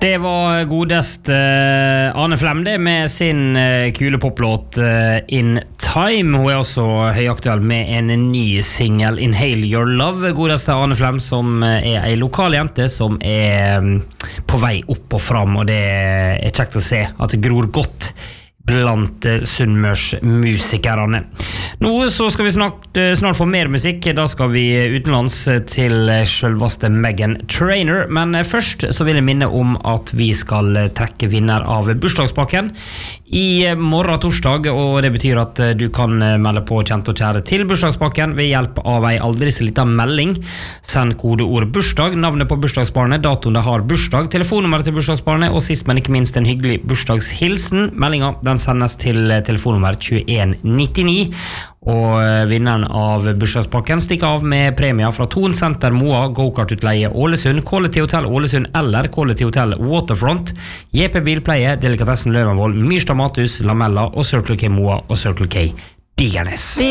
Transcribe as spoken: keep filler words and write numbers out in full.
Det var godest uh, Ane Flemde med sin uh, kule poplåt uh, In Time. Hun er også høyaktuell med en ny single, Inhale Your Love. Godeste Ane Flem, som uh, er en lokal jente som er um, på vei opp og fram, og det er kjekt å se at det gror godt blant uh, Sunnmørsmusikerne. Nå så skal vi snart, uh, snart få mer musikk. Da skal vi utenlands til selveste Meghan Trainor. Men uh, først så vil jeg minne om at vi skal uh, trekke vinner av bursdagspakken i uh, morgen torsdag, og det betyr at uh, du kan uh, melde på kjent og kjære til bursdagspakken ved hjelp av ei aldri så liten melding. Send kodeord bursdag, navnet på bursdagsbarnet, datoen det har bursdag, telefonnummeret til bursdagsbarnet, og sist men ikke minst en hyggelig bursdagshilsen. Meldinga den sendes til telefonnummer tjueen nittini, og vinneren av bursdagspakken stikker av med premier fra Thon Center Moa, Go-Kart-utleie Ålesund, Quality Hotel Ålesund eller Quality Hotel Waterfront, J P Bilpleie, Delikatessen Løvenvoll, Myrstad Mathus, Lamella og Circle K Moa og Circle K Digernes.